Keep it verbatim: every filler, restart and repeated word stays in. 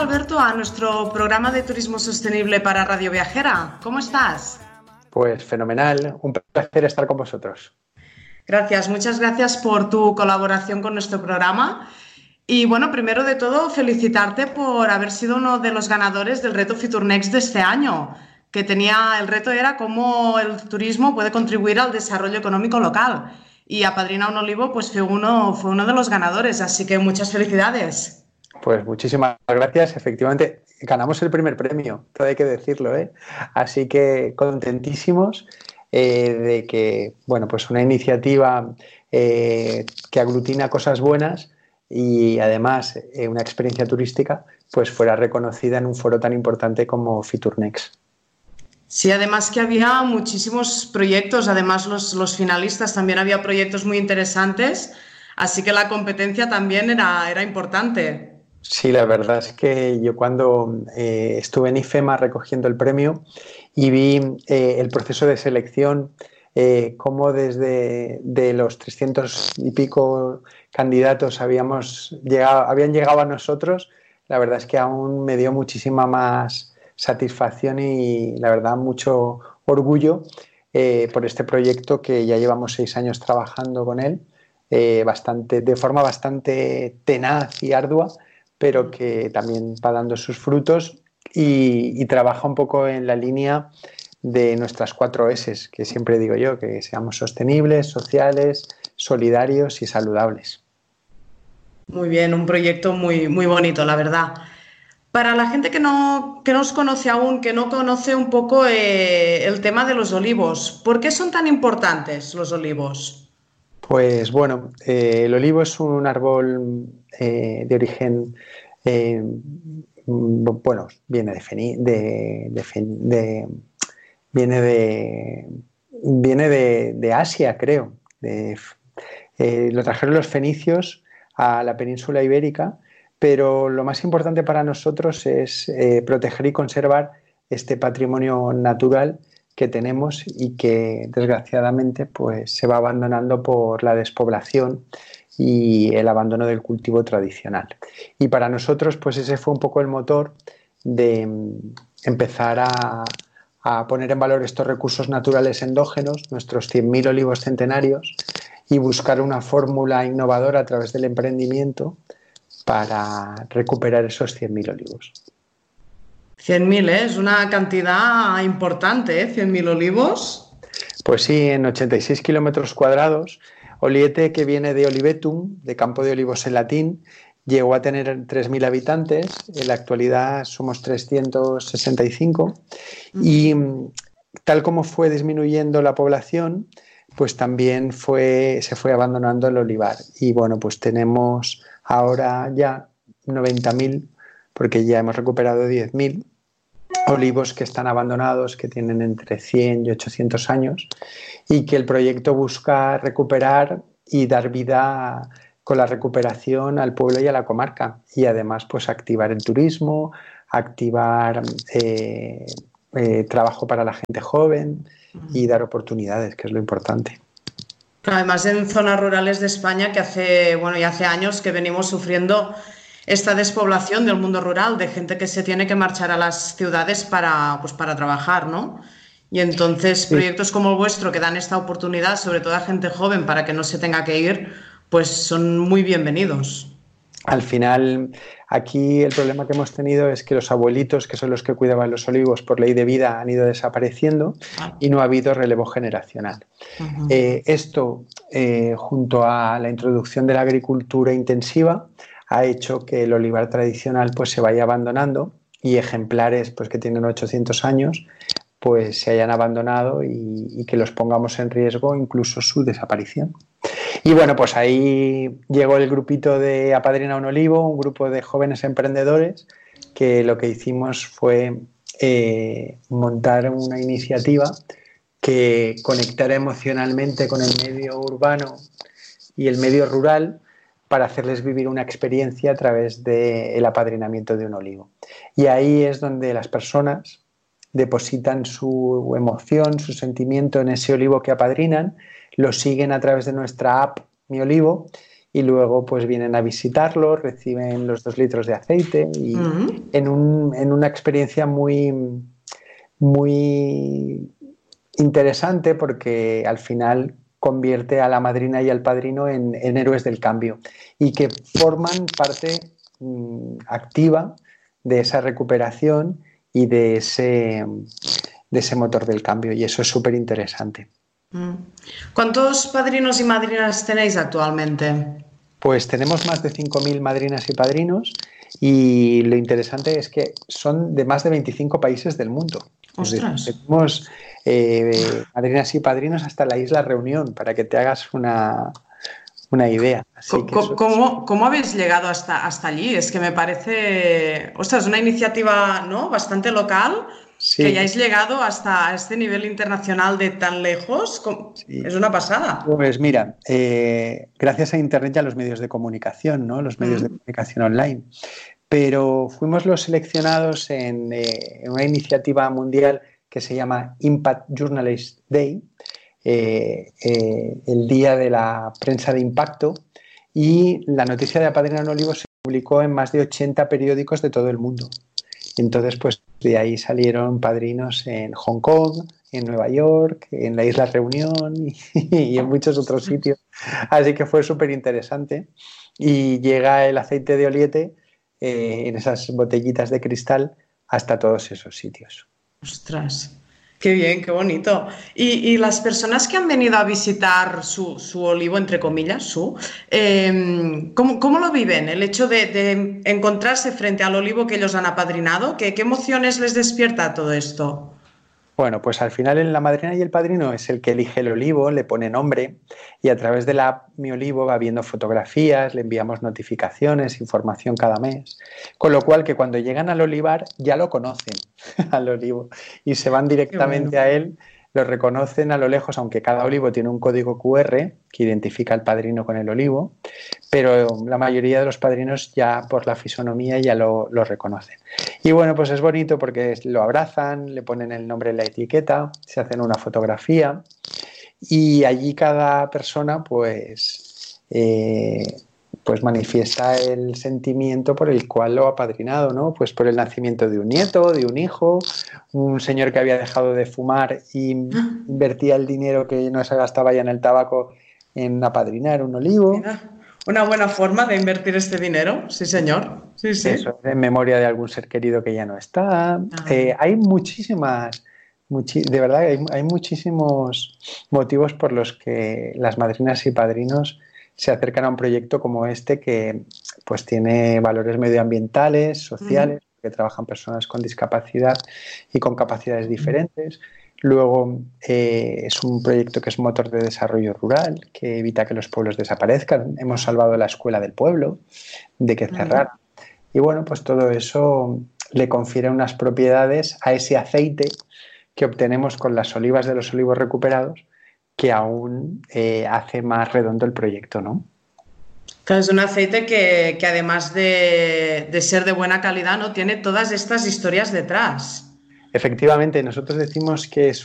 Alberto, a nuestro programa de turismo sostenible para Radio Viajera. ¿Cómo estás? Pues fenomenal, un placer estar con vosotros. Gracias, muchas gracias por tu colaboración con nuestro programa. Y bueno, primero de todo, felicitarte por haber sido uno de los ganadores del reto FiturNext de este año, que tenía, el reto era cómo el turismo puede contribuir al desarrollo económico local. Y Apadrina un Olivo pues fue uno, fue uno de los ganadores, así que muchas felicidades. Pues muchísimas gracias. Efectivamente, ganamos el primer premio, todo hay que decirlo, ¿eh? Así que contentísimos eh, de que, bueno, pues una iniciativa eh, que aglutina cosas buenas y además eh, una experiencia turística, pues fuera reconocida en un foro tan importante como FiturNext. Sí, además que había muchísimos proyectos, además los, los finalistas también había proyectos muy interesantes, así que la competencia también era, era importante. Sí, la verdad es que yo cuando eh, estuve en IFEMA recogiendo el premio y vi eh, el proceso de selección, eh, cómo desde de los trescientos y pico candidatos habíamos llegado, habían llegado a nosotros, la verdad es que aún me dio muchísima más satisfacción y la verdad mucho orgullo eh, por este proyecto que ya llevamos seis años trabajando con él, eh, bastante, de forma bastante tenaz y ardua, pero que también va dando sus frutos y, y trabaja un poco en la línea de nuestras cuatro eses, que siempre digo yo, que seamos sostenibles, sociales, solidarios y saludables. Muy bien, un proyecto muy, muy bonito, la verdad. Para la gente que no, que no os conoce aún, que no conoce un poco eh, el tema de los olivos, ¿por qué son tan importantes los olivos? Pues bueno, eh, el olivo es un árbol eh, de origen, eh, bueno, viene de, feni, de, de, de, viene de, viene de, de Asia, creo. De, eh, lo trajeron los fenicios a la península ibérica, pero lo más importante para nosotros es eh, proteger y conservar este patrimonio natural que tenemos y que desgraciadamente pues, se va abandonando por la despoblación y el abandono del cultivo tradicional. Y para nosotros pues ese fue un poco el motor de empezar a, a poner en valor estos recursos naturales endógenos, nuestros cien mil olivos centenarios, y buscar una fórmula innovadora a través del emprendimiento para recuperar esos cien mil olivos. cien mil, ¿eh? Es una cantidad importante, ¿eh? cien mil olivos. Pues sí, en ochenta y seis kilómetros cuadrados, Oliete, que viene de Olivetum, de campo de olivos en latín, llegó a tener tres mil habitantes, en la actualidad somos trescientos sesenta y cinco, uh-huh. Y tal como fue disminuyendo la población, pues también fue, se fue abandonando el olivar. Y bueno, pues tenemos ahora ya noventa mil, porque ya hemos recuperado diez mil olivos que están abandonados, que tienen entre cien y ochocientos años, y que el proyecto busca recuperar y dar vida con la recuperación al pueblo y a la comarca, y además pues activar el turismo, activar eh, eh, trabajo para la gente joven y dar oportunidades, que es lo importante. Además, en zonas rurales de España, que hace, bueno, ya hace años que venimos sufriendo esta despoblación del mundo rural, de gente que se tiene que marchar a las ciudades para, pues, para trabajar, ¿no? Y entonces sí. Proyectos como el vuestro que dan esta oportunidad, sobre todo a gente joven, para que no se tenga que ir, pues son muy bienvenidos. Al final, aquí el problema que hemos tenido es que los abuelitos, que son los que cuidaban los olivos por ley de vida, han ido desapareciendo y no ha habido relevo generacional. Uh-huh. Eh, esto, eh, junto a la introducción de la agricultura intensiva, ha hecho que el olivar tradicional pues, se vaya abandonando y ejemplares pues, que tienen ochocientos años pues, se hayan abandonado y, y que los pongamos en riesgo, incluso su desaparición. Y bueno, pues ahí llegó el grupito de Apadrina un Olivo, un grupo de jóvenes emprendedores, que lo que hicimos fue eh, montar una iniciativa que conectara emocionalmente con el medio urbano y el medio rural para hacerles vivir una experiencia a través del apadrinamiento de un olivo. Y ahí es donde las personas depositan su emoción, su sentimiento en ese olivo que apadrinan, lo siguen a través de nuestra app Mi Olivo y luego pues vienen a visitarlo, reciben los dos litros de aceite y uh-huh. en, un, en una experiencia muy, muy interesante porque al final convierte a la madrina y al padrino en, en héroes del cambio y que forman parte mmm, activa de esa recuperación y de ese, de ese motor del cambio, y eso es súper interesante. ¿Cuántos padrinos y madrinas tenéis actualmente? Pues tenemos más de cinco mil madrinas y padrinos, y lo interesante es que son de más de veinticinco países del mundo. ¡Ostras! Es decir, tenemos eh, madrinas y padrinos hasta la isla Reunión, para que te hagas una... una idea. Así que ¿Cómo, ¿Cómo, ¿Cómo habéis llegado hasta, hasta allí? Es que me parece, ostras, una iniciativa, ¿no?, bastante local, sí, que hayáis llegado hasta este nivel internacional de tan lejos. Sí. Es una pasada. Pues mira, eh, gracias a Internet y a los medios de comunicación, ¿no?, los medios mm. de comunicación online. Pero fuimos los seleccionados en, eh, en una iniciativa mundial que se llama Impact Journalist Day, Eh, eh, el día de la prensa de impacto, y la noticia de Apadrinan Olivos se publicó en más de ochenta periódicos de todo el mundo. Entonces, pues de ahí salieron padrinos en Hong Kong, en Nueva York, en la isla Reunión y, y en muchos otros sitios. Así que fue súper interesante. Y llega el aceite de Oliete eh, en esas botellitas de cristal hasta todos esos sitios. ¡Ostras! Qué bien, qué bonito. Y, y las personas que han venido a visitar su, su olivo, entre comillas, su, eh, ¿cómo, ¿cómo lo viven? El hecho de, de encontrarse frente al olivo que ellos han apadrinado, ¿qué, qué emociones les despierta todo esto? Bueno, pues al final la madrina y el padrino es el que elige el olivo, le pone nombre, y a través de la app Mi Olivo va viendo fotografías, le enviamos notificaciones, información cada mes, con lo cual que cuando llegan al olivar ya lo conocen al olivo y se van directamente bueno. a él, lo reconocen a lo lejos, aunque cada olivo tiene un código cu erre que identifica al padrino con el olivo, pero la mayoría de los padrinos ya por la fisonomía ya lo, lo reconocen. Y bueno, pues es bonito porque lo abrazan, le ponen el nombre en la etiqueta, se hacen una fotografía y allí cada persona pues, eh, pues manifiesta el sentimiento por el cual lo ha apadrinado, ¿no? Pues por el nacimiento de un nieto, de un hijo, un señor que había dejado de fumar y invertía el dinero que no se gastaba ya en el tabaco en apadrinar un olivo. Mira, una buena forma de invertir este dinero, sí señor. Sí, sí. Eso, en memoria de algún ser querido que ya no está. Eh, hay muchísimas, muchi de verdad, hay, hay muchísimos motivos por los que las madrinas y padrinos se acercan a un proyecto como este que pues tiene valores medioambientales, sociales, uh-huh. que trabajan personas con discapacidad y con capacidades diferentes. Luego eh, es un proyecto que es motor de desarrollo rural, que evita que los pueblos desaparezcan. Hemos salvado la escuela del pueblo de que cerrara. Uh-huh. Y bueno, pues todo eso le confiere unas propiedades a ese aceite que obtenemos con las olivas de los olivos recuperados, que aún eh, hace más redondo el proyecto, ¿no? Claro, es un aceite que, que además de, de ser de buena calidad, ¿no?, tiene todas estas historias detrás. Efectivamente, nosotros decimos que es